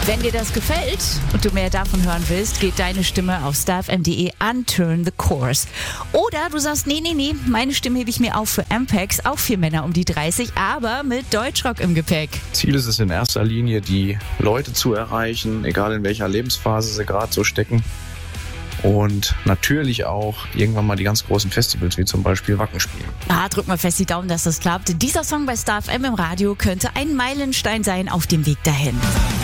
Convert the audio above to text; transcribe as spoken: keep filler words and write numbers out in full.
Wenn dir das gefällt und du mehr davon hören willst, geht deine Stimme auf starfm punkt de an Turn the Course. Oder du sagst, nee, nee, nee, meine Stimme hebe ich mir auf für Ampex, auch für Männer um die dreißig, aber mit Deutschrock im Gepäck. Ziel ist es in erster Linie, die Leute zu erreichen, egal in welcher Lebensphase sie gerade so stecken. Und natürlich auch irgendwann mal die ganz großen Festivals, wie zum Beispiel Wacken spielen. Ah, drück mal fest die Daumen, dass das klappt. Dieser Song bei StarFM im Radio könnte ein Meilenstein sein auf dem Weg dahin.